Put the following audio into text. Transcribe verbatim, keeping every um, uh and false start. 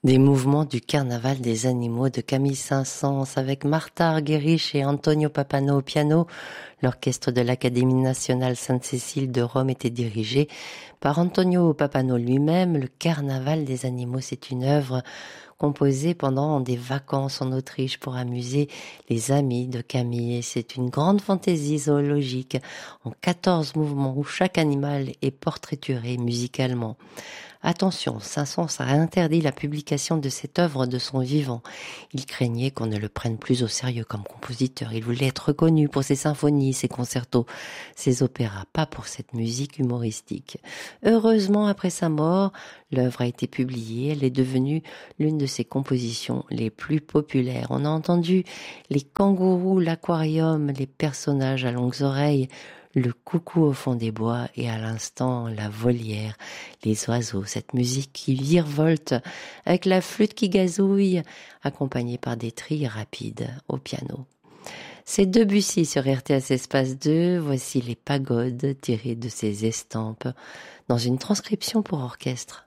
Des mouvements du carnaval des animaux de Camille Saint-Saëns avec Martha Argerich et Antonio Pappano au piano. L'orchestre de l'Académie nationale Sainte-Cécile de Rome était dirigé par Antonio Pappano lui-même. Le carnaval des animaux, c'est une œuvre composée pendant des vacances en Autriche pour amuser les amis de Camille. C'est une grande fantaisie zoologique en quatorze mouvements où chaque animal est portraituré musicalement. Attention, Saint-Saëns a interdit la publication de cette œuvre de son vivant. Il craignait qu'on ne le prenne plus au sérieux comme compositeur. Il voulait être reconnu pour ses symphonies, ses concertos, ses opéras, pas pour cette musique humoristique. Heureusement, après sa mort, l'œuvre a été publiée. Elle est devenue l'une de ses compositions les plus populaires. On a entendu les kangourous, l'aquarium, les personnages à longues oreilles, le coucou au fond des bois et à l'instant la volière, les oiseaux, cette musique qui virevolte avec la flûte qui gazouille, accompagnée par des trilles rapides au piano. C'est Debussy sur R T S Espace deux, voici les pagodes tirées de ses estampes dans une transcription pour orchestre.